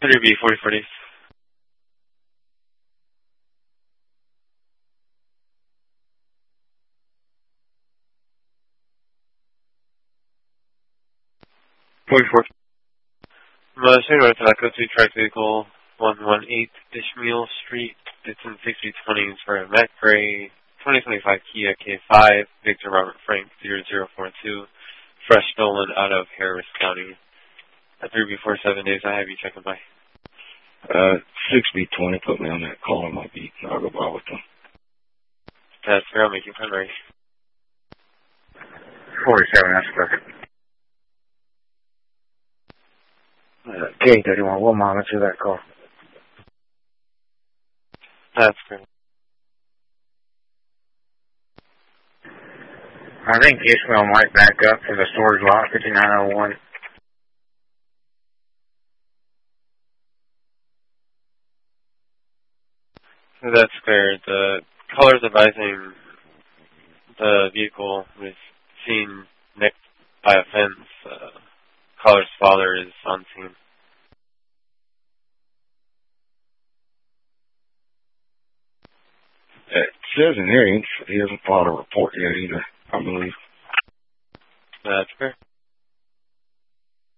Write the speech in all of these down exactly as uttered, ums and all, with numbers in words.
three B forty forty. forty-four. Uh, Shane North, Echo two Track Vehicle one one eight Ishmael Street. It's in sixty twenty for a Mac Gray twenty twenty-five Kia K five, Victor Robert Frank zero zero four two, fresh stolen out of Harris County. At three B forty-seven days, I have you checking by. Uh, six B twenty, put me on that call on my beat, and I'll go by with them. That's fair, I'll make you primary. forty-seven, that's perfect. Uh, K thirty-one, we'll monitor that call. That's great. I think Ishmael might back up to the storage lot, fifty-nine oh one. That's clear. The callers advising the vehicle was seen next by a fence. Uh, caller's father is on scene. It says in here he hasn't filed a report yet either, I believe. That's fair.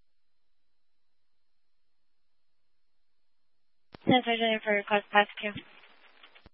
Sensor Jennifer, request pass queue.